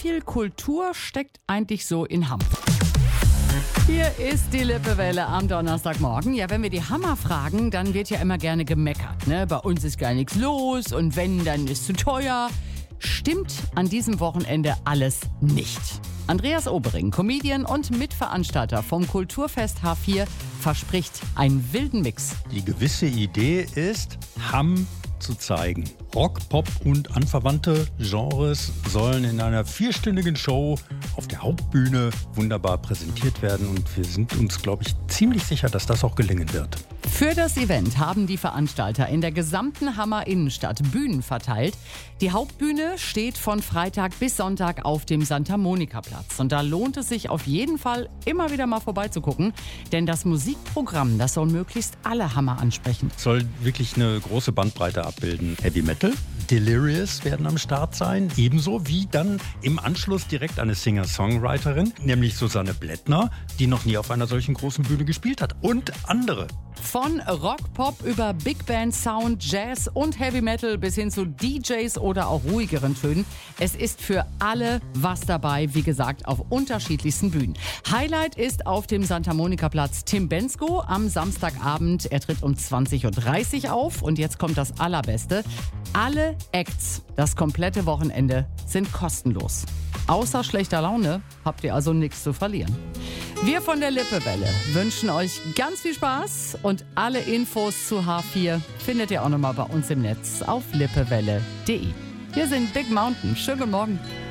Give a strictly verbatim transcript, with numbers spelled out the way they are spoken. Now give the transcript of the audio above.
viel Kultur steckt eigentlich so in Hamm? Hier ist die Lippewelle am Donnerstagmorgen. Ja, wenn wir die Hammer fragen, dann wird ja immer gerne gemeckert. Ne? Bei uns ist gar nichts los und wenn, dann ist zu teuer. Stimmt an diesem Wochenende alles nicht. Andreas Obering, Comedian und Mitveranstalter vom Kulturfest H vier, verspricht einen wilden Mix. Die gewisse Idee ist, Hamm zu zeigen. Rock, Pop und anverwandte Genres sollen in einer vierstündigen Show auf der Hauptbühne wunderbar präsentiert werden und wir sind uns, glaube ich, ziemlich sicher, dass das auch gelingen wird. Für das Event haben die Veranstalter in der gesamten Hammer Innenstadt Bühnen verteilt. Die Hauptbühne steht von Freitag bis Sonntag auf dem Santa Monica Platz. Und da lohnt es sich auf jeden Fall, immer wieder mal vorbeizugucken. Denn das Musikprogramm, das soll möglichst alle Hammer ansprechen. Soll wirklich eine große Bandbreite abbilden. Heavy Metal, Delirious werden am Start sein. Ebenso wie dann im Anschluss direkt eine Singer-Songwriterin, nämlich Susanne Blättner, die noch nie auf einer solchen großen Bühne gespielt hat. Und andere. Von Rock, Pop über Big Band, Sound, Jazz und Heavy Metal bis hin zu D Js oder auch ruhigeren Tönen. Es ist für alle was dabei, wie gesagt, auf unterschiedlichsten Bühnen. Highlight ist auf dem Santa Monica Platz Tim Bendzko am Samstagabend. Er tritt um zwanzig Uhr dreißig auf und jetzt kommt das Allerbeste. Alle Acts, das komplette Wochenende, sind kostenlos. Außer schlechter Laune habt ihr also nichts zu verlieren. Wir von der Lippewelle wünschen euch ganz viel Spaß und alle Infos zu H vier findet ihr auch nochmal bei uns im Netz auf lippewelle punkt de. Wir sind Big Mountain. Schönen guten Morgen.